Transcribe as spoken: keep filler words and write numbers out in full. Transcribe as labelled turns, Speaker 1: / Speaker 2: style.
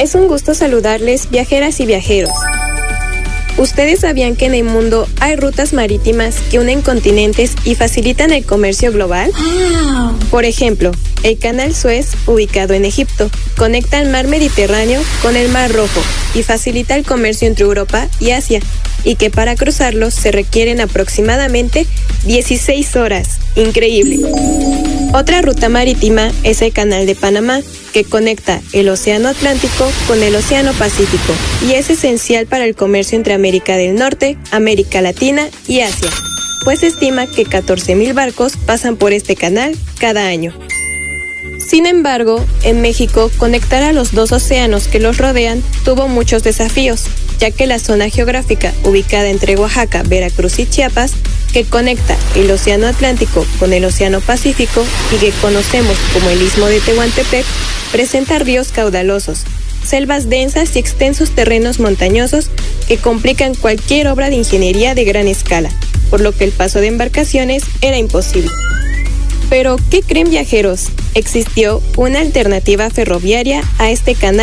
Speaker 1: Es un gusto saludarles, viajeras y viajeros. ¿Ustedes sabían que en el mundo hay rutas marítimas que unen continentes y facilitan el comercio global?
Speaker 2: Wow.
Speaker 1: Por ejemplo, el Canal Suez, ubicado en Egipto, conecta el mar Mediterráneo con el Mar Rojo y facilita el comercio entre Europa y Asia, y que para cruzarlos se requieren aproximadamente dieciséis horas. ¡Increíble! Otra ruta marítima es el Canal de Panamá, que conecta el Océano Atlántico con el Océano Pacífico y es esencial para el comercio entre América del Norte, América Latina y Asia, pues se estima que catorce mil barcos pasan por este canal cada año. Sin embargo, en México, conectar a los dos océanos que los rodean tuvo muchos desafíos, ya que la zona geográfica ubicada entre Oaxaca, Veracruz y Chiapas, que conecta el Océano Atlántico con el Océano Pacífico y que conocemos como el Istmo de Tehuantepec, presenta ríos caudalosos, selvas densas y extensos terrenos montañosos que complican cualquier obra de ingeniería de gran escala, por lo que el paso de embarcaciones era imposible. Pero, ¿qué creen, viajeros? Existió una alternativa ferroviaria a este canal